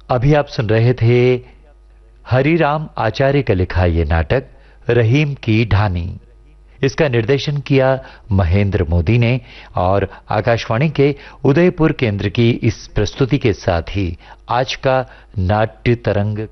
अभी आप सुन रहे थे हरिराम आचार्य का लिखा ये नाटक रहीम की ढानी। इसका निर्देशन किया महेंद्र मोदी ने और आकाशवाणी के उदयपुर केंद्र की इस प्रस्तुति के साथ ही आज का नाट्य तरंग।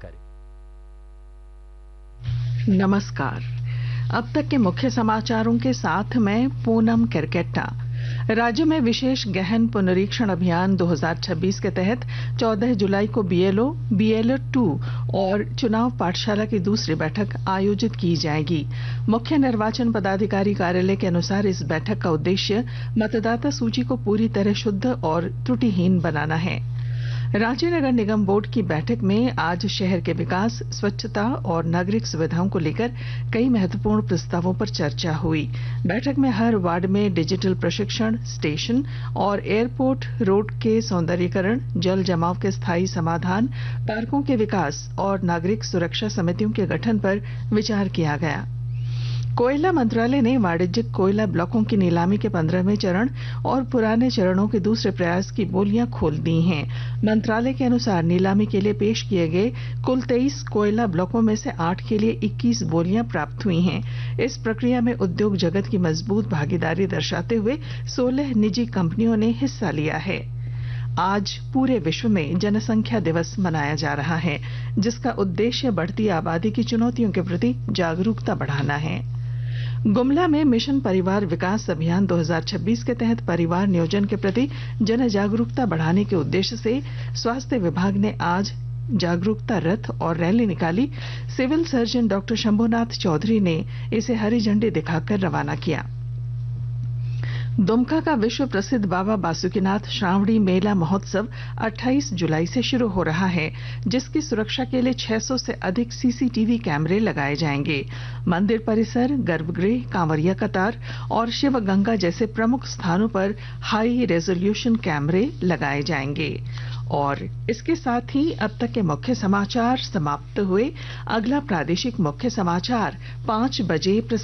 नमस्कार। अब तक के मुख्य समाचारों के साथ मैं पूनम केरकेट्टा। राज्य में विशेष गहन पुनरीक्षण अभियान 2026 के तहत 14 जुलाई को बीएलओ, बीएलओ 2 और चुनाव पाठशाला की दूसरी बैठक आयोजित की जाएगी। मुख्य निर्वाचन पदाधिकारी कार्यालय के अनुसार इस बैठक का उद्देश्य मतदाता सूची को पूरी तरह शुद्ध और त्रुटिहीन बनाना है। रांची नगर निगम बोर्ड की बैठक में आज शहर के विकास, स्वच्छता और नागरिक सुविधाओं को लेकर कई महत्वपूर्ण प्रस्तावों पर चर्चा हुई। बैठक में हर वार्ड में डिजिटल प्रशिक्षण स्टेशन और एयरपोर्ट रोड के सौंदर्यीकरण, जल जमाव के स्थायी समाधान, पार्कों के विकास और नागरिक सुरक्षा समितियों के गठन पर विचार किया गया। कोयला मंत्रालय ने वाणिज्यिक कोयला ब्लॉकों की नीलामी के 15वें चरण और पुराने चरणों के दूसरे प्रयास की बोलियां खोल दी हैं। मंत्रालय के अनुसार नीलामी के लिए पेश किए गए कुल 23 कोयला ब्लॉकों में से 8 के लिए 21 बोलियां प्राप्त हुई हैं। इस प्रक्रिया में उद्योग जगत की मजबूत भागीदारी दर्शाते हुए 16 निजी कंपनियों ने हिस्सा लिया है। आज पूरे विश्व में जनसंख्या दिवस मनाया जा रहा है, जिसका उद्देश्य बढ़ती आबादी की चुनौतियों के प्रति जागरूकता बढ़ाना है। गुमला में मिशन परिवार विकास अभियान 2026 के तहत परिवार नियोजन के प्रति जन जागरूकता बढ़ाने के उद्देश्य से स्वास्थ्य विभाग ने आज जागरूकता रथ और रैली निकाली। Civil surgeon doctor Shambhunath Chaudhary ने इसे हरी झंडी दिखाकर रवाना किया। दुमका का विश्व प्रसिद्ध बाबा बासुकीनाथ श्रावणी मेला महोत्सव 28 जुलाई से शुरू हो रहा है, जिसकी सुरक्षा के लिए 600 से अधिक सीसीटीवी कैमरे लगाए जाएंगे। मंदिर परिसर, गर्भगृह, कांवरिया कतार और शिव गंगा जैसे प्रमुख स्थानों पर हाई रेजोल्यूशन कैमरे लगाए जाएंगे। और इसके साथ ही अब तक के मुख्य समाचार समाप्त हुए। अगला प्रादेशिक मुख्य समाचार 5 बजे